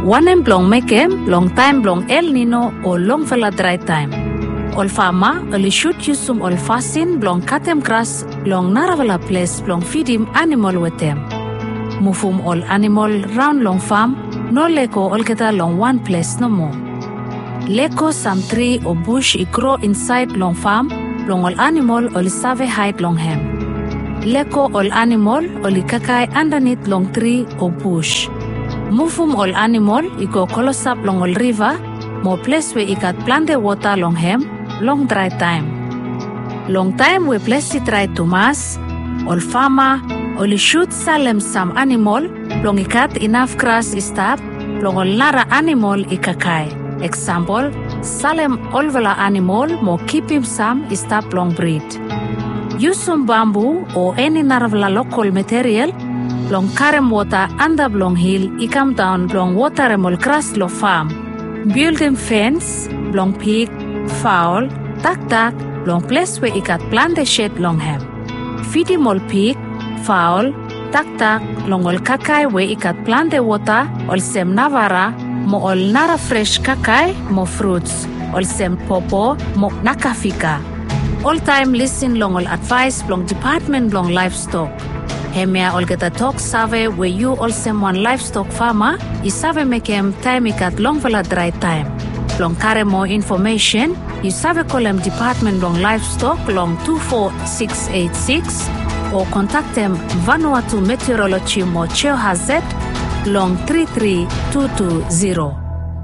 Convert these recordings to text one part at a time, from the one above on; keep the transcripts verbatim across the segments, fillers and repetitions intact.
Wanem blong mekem, long time blong El Nino o long vela dry time. Ol fama, oli shoot yusum ol fasin blong katem grass, blong naravela place blong feedim animal wetem. Mufum ol animal round long farm, no leko ol geta long one place no more. Leko some tree or bush I grow inside long farm, long ol animal ol save hide long hem. Leko ol animal ol kakai underneath long tree or bush. Mufum ol animal I go kolosap long ol river, more place where I got plant water long hem, long dry time. Long time we place it dry to mass, ol farmer, ol shoot salem some animal, long I got enough grass is stop, long ol nara animal I kakai. Example, salem olvela animal mo keep him some is stop long breed. Use some bamboo or any naravla local material, long karem water under long hill, I come down long water emol grass lo farm. Build him fence, long pig, fowl, tak tak, long place where I got plant the shed long hem. Feed him all pig, fowl, tak tak, long ol kakai where I got plant the water, ol sem navara, mo ol nara fresh kakai, mo fruits, ol sem popo, mo nakafika. All time listen long ol advice long department long livestock. Hemia ol geta talk save where you all sem one livestock farmer, I save make him time I got long vela dry time. Long carry more information, you save call him department long livestock long two four six eight six or contact them Vanuatu Meteorology mo Cheo Hazet long three three two two zero.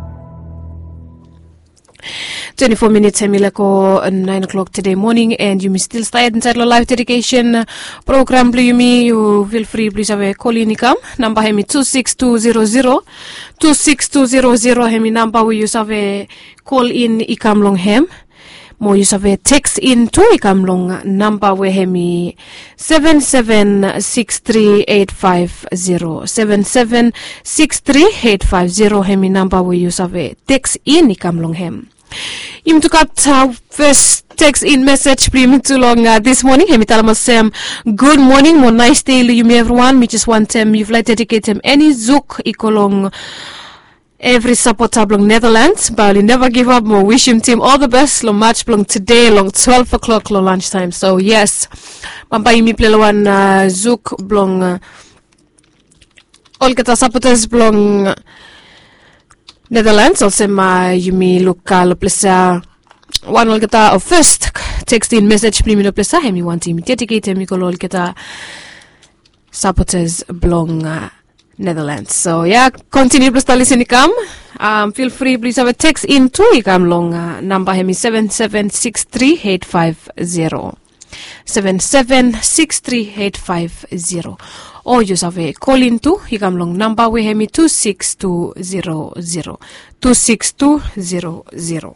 twenty-four minutes Hemilako nine o'clock today morning, and you may still stay inside the live dedication program. Blue me, you feel free please have a call in come number hemi two six two zero zero two six two zero zero hemi number we use have a call in ikam long hem. Mo use have a text in to ikam long number we hemi seven seven six three eight five zero seven seven six three eight five zero hemi number we use have a text in ikam long hem. You took up our first text in message premium too long uh, this morning. Hemi talamasem good morning, more nice day you me everyone. Me just want them you've let dedicate them any zook ikolong every supporter long Netherlands, but we never give up. More wish him team all the best. Long match long today long twelve o'clock long lunchtime. So yes, Mamba yumi play one uh, zook blong uh, all get supporters blong Netherlands. Also ma yumi local plesa one all get of first text in message premium plesa hemi one team dedicate hemi all get supporters blong uh, Netherlands. So yeah, continue please listen come. Um, feel free please have a text in to ikam long uh, number hemi seven seven six three eight five zero seven seven six three eight five zero. Or you have a call in to ikam long number we hemi two six two zero zero two six two zero zero.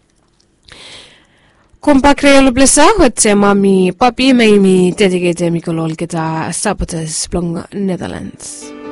Kompak real blessa with mami papi may me dedicate mi kolol kita supporters blong Netherlands.